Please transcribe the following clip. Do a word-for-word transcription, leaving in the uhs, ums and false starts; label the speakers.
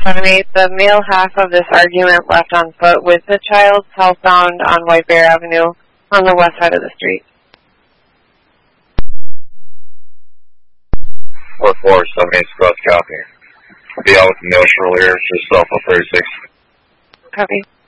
Speaker 1: Estimate the male half of this argument left on foot with the child's cell found on White Bear Avenue on the west side of the street.
Speaker 2: four four, seven eight, cross copy. Be out with the mail earlier, just off of thirty-six.
Speaker 1: Copy.